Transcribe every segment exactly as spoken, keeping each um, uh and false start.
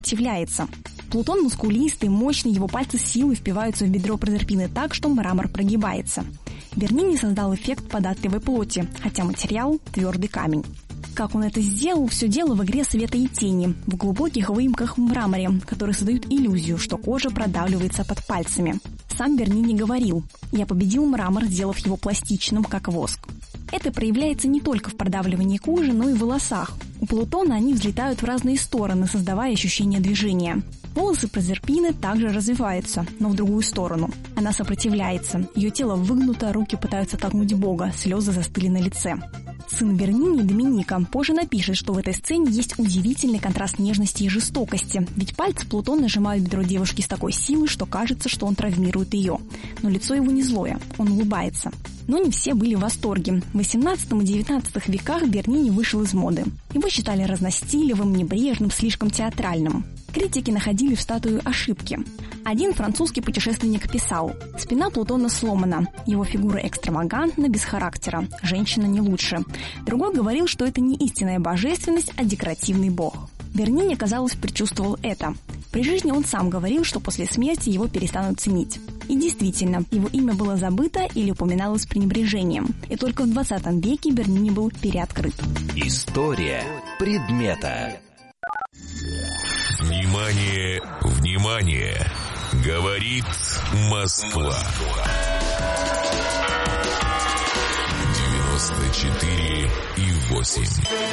сопротивляется. Плутон мускулистый, мощный, его пальцы с силой впиваются в бедро Прозерпины так, что мрамор прогибается. Бернини создал эффект податливой плоти, хотя материал – твердый камень. Как он это сделал, все дело в игре света и тени, в глубоких выемках в мраморе, которые создают иллюзию, что кожа продавливается под пальцами. Сам Бернини говорил: «Я победил мрамор, сделав его пластичным, как воск». Это проявляется не только в продавливании кожи, но и в волосах. У Плутона они взлетают в разные стороны, создавая ощущение движения. Волосы Прозерпины также развиваются, но в другую сторону. Она сопротивляется, ее тело выгнуто, руки пытаются толкнуть Бога, слезы застыли на лице. Сын Бернини, Доминика, позже напишет, что в этой сцене есть удивительный контраст нежности и жестокости, ведь пальцы Плутона сжимают бедро девушки с такой силой, что кажется, что он травмирует ее. Но лицо его не злое, он улыбается. Но не все были в восторге. В восемнадцатом и девятнадцатом веках Бернини вышел из моды. Его считали разностилевым, небрежным, слишком театральным. Критики находили в статую ошибки. Один французский путешественник писал: «Спина Плутона сломана, его фигура экстравагантна, без характера, женщина не лучше». Другой говорил, что это не истинная божественность, а декоративный бог. Бернини, казалось, предчувствовал это. При жизни он сам говорил, что после смерти его перестанут ценить. И действительно, его имя было забыто или упоминалось с пренебрежением. И только в двадцатом веке Бернини был переоткрыт. История предмета. Внимание, внимание! Говорит Москва. девяносто четыре и восемь.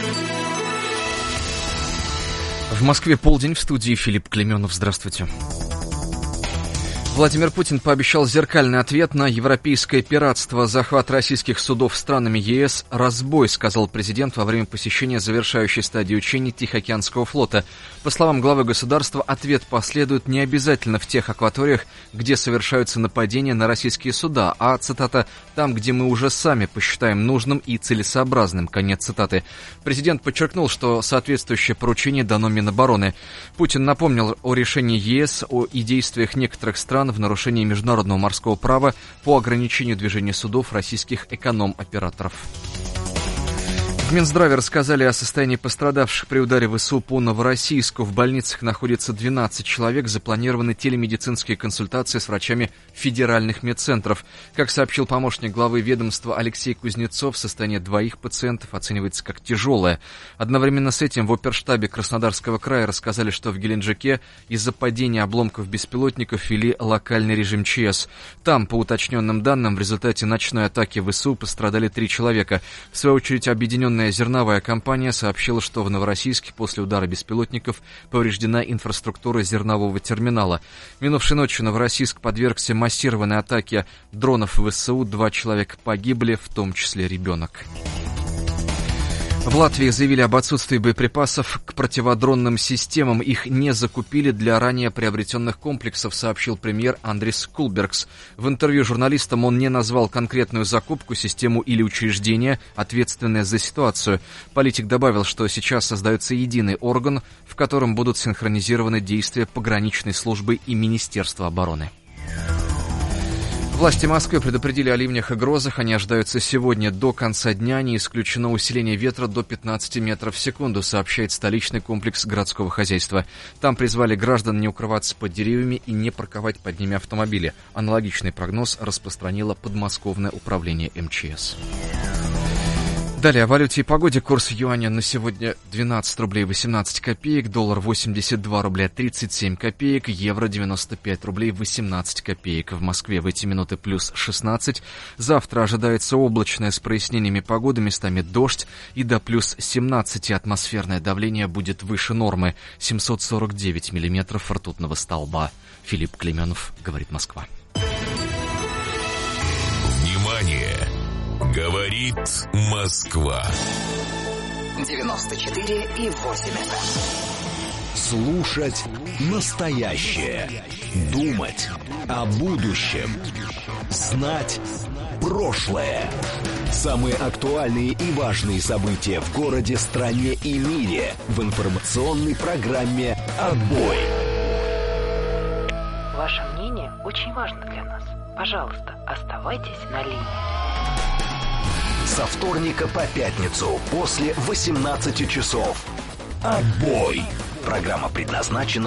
В Москве полдень, в студии Филипп Клеменов. Здравствуйте. Владимир Путин пообещал зеркальный ответ на европейское пиратство. Захват российских судов странами ЕС – разбой, сказал президент во время посещения завершающей стадии учений Тихоокеанского флота. По словам главы государства, ответ последует не обязательно в тех акваториях, где совершаются нападения на российские суда, а, цитата, «там, где мы уже сами посчитаем нужным и целесообразным», конец цитаты. Президент подчеркнул, что соответствующее поручение дано Минобороны. Путин напомнил о решении ЕС о и действиях некоторых стран в нарушении международного морского права по ограничению движения судов российских эконом-операторов. В Минздраве рассказали о состоянии пострадавших при ударе ВСУ по Новороссийску. В больницах находится двенадцать человек. Запланированы телемедицинские консультации с врачами федеральных медцентров. Как сообщил помощник главы ведомства Алексей Кузнецов, состояние двоих пациентов оценивается как тяжелое. Одновременно с этим в оперштабе Краснодарского края рассказали, что в Геленджике из-за падения обломков беспилотников ввели локальный режим ЧС. Там, по уточненным данным, в результате ночной атаки ВСУ пострадали три человека. В свою очередь, объединенная зерновая компания сообщила, что в Новороссийске после удара беспилотников повреждена инфраструктура зернового терминала. Минувшей ночью Новороссийск подвергся массированной атаке дронов ВСУ. Два человека погибли, в том числе ребенок. В Латвии заявили об отсутствии боеприпасов к противодронным системам. Их не закупили для ранее приобретенных комплексов, сообщил премьер Андрис Кулбергс. В интервью журналистам он не назвал конкретную закупку, систему или учреждение, ответственное за ситуацию. Политик добавил, что сейчас создается единый орган, в котором будут синхронизированы действия пограничной службы и Министерства обороны. Власти Москвы предупредили о ливнях и грозах. Они ожидаются сегодня до конца дня. Не исключено усиление ветра до пятнадцати метров в секунду, сообщает столичный комплекс городского хозяйства. Там призвали граждан не укрываться под деревьями и не парковать под ними автомобили. Аналогичный прогноз распространило подмосковное управление эм че эс. Далее о валюте и погоде. Курс юаня на сегодня двенадцать рублей восемнадцать копеек, доллар восемьдесят два рубля тридцать семь копеек, евро девяносто пять рублей восемнадцать копеек. В Москве в эти минуты плюс шестнадцать. Завтра ожидается облачное с прояснениями погоды, местами дождь, и до плюс семнадцати. Атмосферное давление будет выше нормы, семьсот сорок девять миллиметров ртутного столба. Филипп Клеменов, говорит Москва. Внимание! Говорит Москва. девяносто четыре и восемь эф эм. Слушать настоящее. Думать о будущем. Знать прошлое. Самые актуальные и важные события в городе, стране и мире в информационной программе «Отбой». Ваше мнение очень важно для нас. Пожалуйста, оставайтесь на линии. Со вторника по пятницу после восемнадцати часов. Отбой. Программа предназначена